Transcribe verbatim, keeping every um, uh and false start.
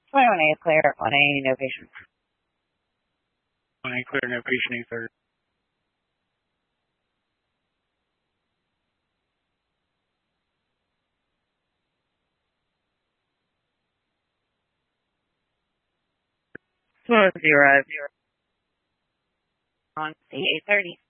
twenty-one A clear, one A, no patient. one A clear, no patient, A third. Zero, zero. On C eight thirty.